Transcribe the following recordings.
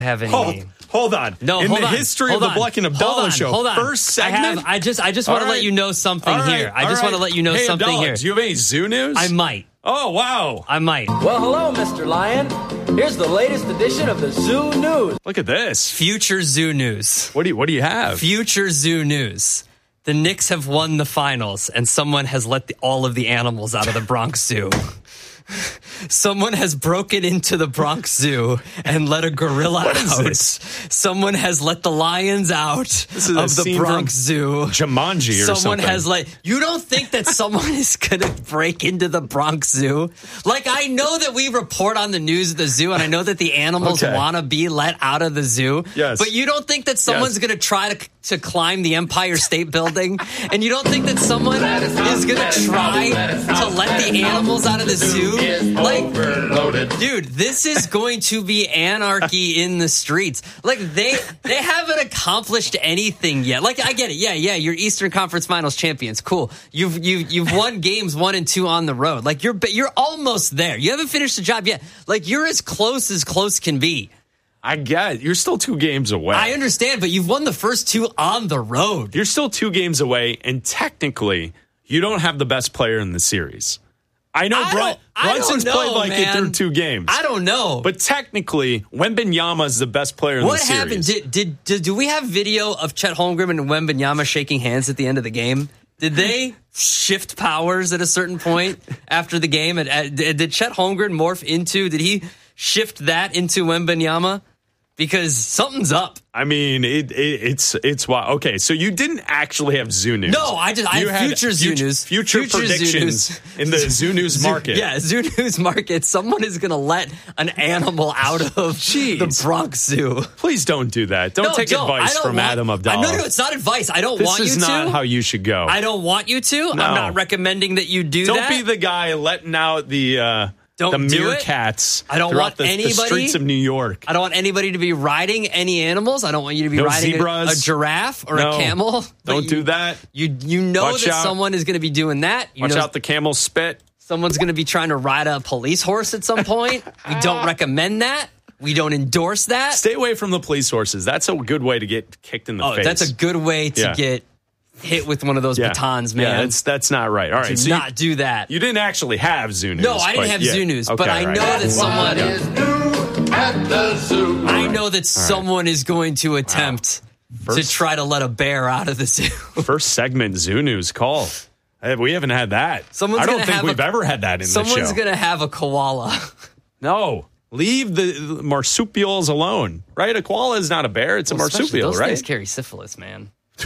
have any. Hold on. No, in hold the on. history of the Bleck and Abdallah show, hold on. first segment. I just want to let you know something here. I just want to let you know something Abdallah, here. Do you have any zoo news? I might. Oh, wow. I might. Well, hello, Mr. Lion. Here's the latest edition of the Zoo News. Look at this. Future Zoo News. What do you have? Future Zoo News. The Knicks have won the finals, and someone has let all of the animals out of the Bronx Zoo. Someone has broken into the Bronx Zoo and let a gorilla out. Someone has let the lions out of the Bronx Zoo. Jumanji or something. Someone has you don't think that someone is going to break into the Bronx Zoo? Like, I know that we report on the news of the zoo, and I know that the animals want to be let out of the zoo. Yes. But you don't think that someone's going to try to climb the Empire State Building? And you don't think that someone is going to try to let the animals out of the zoo? Like, dude, this is going to be anarchy in the streets. Like, they haven't accomplished anything yet. Like, I get it. Yeah, you're Eastern Conference Finals champions. Cool. You've won games 1 and 2 on the road. Like, you're almost there. You haven't finished the job yet. Like, you're as close can be. I get it. You're still 2 games away. I understand, but you've won the first 2 on the road. You're still 2 games away, and technically, you don't have the best player in the series. I know Brunson's played like it through 2 games. I don't know. But technically, Wembanyama is the best player in the series. What happened? Do we have video of Chet Holmgren and Wembanyama shaking hands at the end of the game? Did they shift powers at a certain point after the game? Did Chet Holmgren morph into, did he shift that into Wembanyama? Because something's up. I mean, it's wild. Okay, so you didn't actually have Zoo News. No, I had future Zoo News. Future predictions in the Zoo News market. Zoo News market. Someone is going to let an animal out of the Bronx Zoo. Please don't do that. Don't take advice from Adam Abdallah. No, it's not advice. I don't want you to. This is not how you should go. I don't want you to. No. I'm not recommending that you do that. Don't be the guy letting out the meerkats. I don't want the streets of New York. I don't want anybody to be riding any animals. I don't want you to be riding a giraffe or a camel. Don't do that. You know that someone is going to be doing that. Watch out, the camel spit. Someone's going to be trying to ride a police horse at some point. We don't recommend that. We don't endorse that. Stay away from the police horses. That's a good way to get kicked in the face. That's a good way to get hit with one of those batons, man. Yeah, that's not right. All right, do not do that. You didn't actually have Zoo News. No, I didn't have Zoo News, but I know that someone is new at the zoo. I know that someone is going to attempt to try to let a bear out of the zoo. First segment Zoo News call. We haven't had that. I don't think we've ever had that in the show. Someone's going to have a koala. No. Leave the marsupials alone, right? A koala is not a bear. It's a marsupial, those right? Those things carry syphilis, man.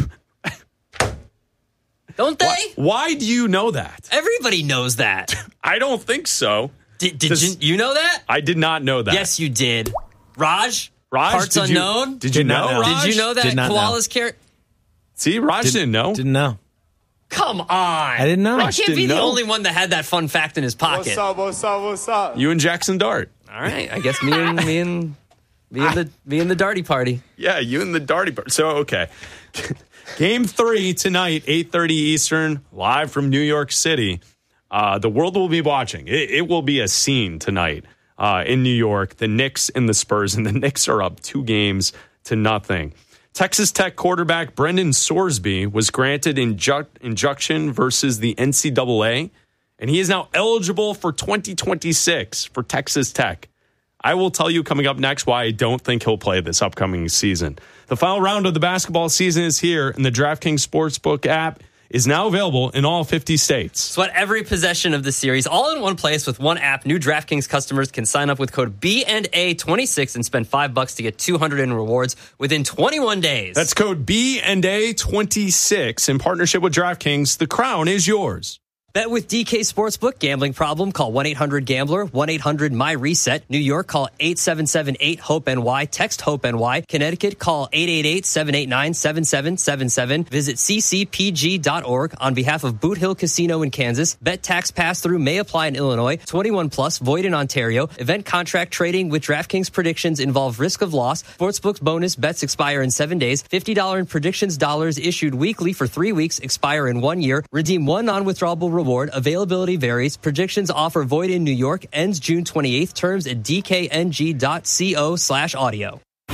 Don't they? Why do you know that? Everybody knows that. I don't think so. Did you know that? I did not know that. Yes, you did. Raj, parts unknown. Did you know, Raj? Did you know that koalas carry? See, Raj didn't know. Didn't know. Come on. I didn't know. I can't be the only one that had that fun fact in his pocket. What's up? You and Jackson Dart. All right. I guess me and the Darty party. Yeah, you and the Darty party. So, okay. Game 3 tonight, 8:30 Eastern, live from New York City. The world will be watching. It will be a scene tonight in New York. The Knicks and the Spurs, and the Knicks are up 2-0. Texas Tech quarterback Brendan Sorsby was granted injunction versus the NCAA, and he is now eligible for 2026 for Texas Tech. I will tell you coming up next why I don't think he'll play this upcoming season. The final round of the basketball season is here, and the DraftKings Sportsbook app is now available in all 50 states. Sweat every possession of the series all in one place with one app. New DraftKings customers can sign up with code BNA26 and spend $5 to get $200 in rewards within 21 days. That's code BNA26 in partnership with DraftKings. The crown is yours. Bet with DK Sportsbook. Gambling problem? Call 1-800-GAMBLER. 1-800-MY-RESET. New York, call 877-8-HOPE-NY. Text HOPE-NY. Connecticut, call 888-789-7777. Visit ccpg.org. On behalf of Boot Hill Casino in Kansas, bet tax pass-through may apply in Illinois. 21 plus, void in Ontario. Event contract trading with DraftKings predictions involve risk of loss. Sportsbook's bonus bets expire in 7 days. $50 in predictions dollars issued weekly for 3 weeks, expire in 1 year. Redeem one non-withdrawable reward. Availability varies. Predictions offer void in New York. Ends June 28th. Terms at dkng.co/audio.